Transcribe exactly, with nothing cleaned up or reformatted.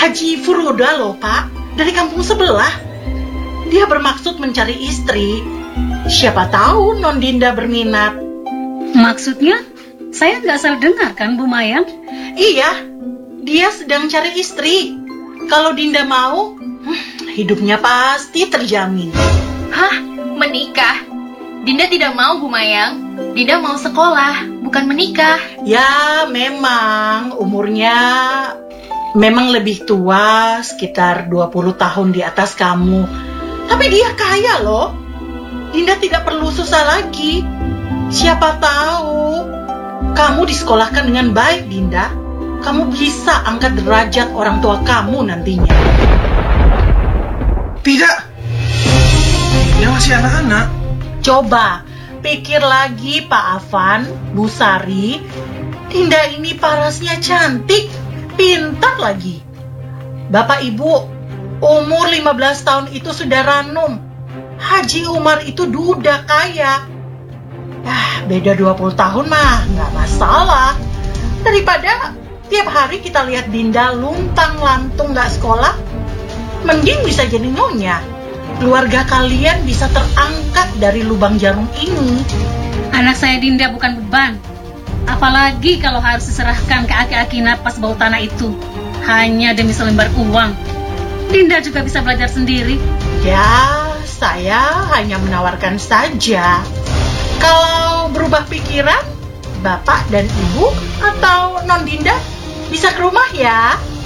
Haji Furoda loh, Pak, dari kampung sebelah. Dia bermaksud mencari istri. Siapa tahu Non Dinda berminat. Maksudnya? Saya nggak salah dengar kan, Bu Mayang? Iya, dia sedang cari istri. Kalau Dinda mau, hmm, hidupnya pasti terjamin. Hah? Menikah? Dinda tidak mau, Bu Mayang. Dinda mau sekolah, bukan menikah. Ya, memang umurnya memang lebih tua, sekitar dua puluh tahun di atas kamu. Tapi dia kaya loh. Dinda tidak perlu susah lagi. Siapa tahu kamu disekolahkan dengan baik, Dinda. Kamu bisa angkat derajat orang tua kamu nantinya. Tidak. Dia masih anak-anak. Coba pikir lagi, Pak Afan, Bu Sari. Dinda ini parasnya cantik, pintar lagi. Bapak Ibu, umur lima belas tahun itu sudah ranum. Haji Umar itu duda kaya. Ah, beda dua puluh tahun mah nggak masalah. Daripada tiap hari kita lihat Dinda luntang-lantung nggak sekolah, mending bisa jadi nyonya. Keluarga kalian bisa terangkat dari lubang jarum ini. Anak saya Dinda bukan beban. Apalagi kalau harus diserahkan ke aki-aki napas bau tanah itu hanya demi selembar uang. Dinda juga bisa belajar sendiri. Ya, saya hanya menawarkan saja. Kalau berubah pikiran, Bapak dan Ibu atau Non Dinda bisa ke rumah ya.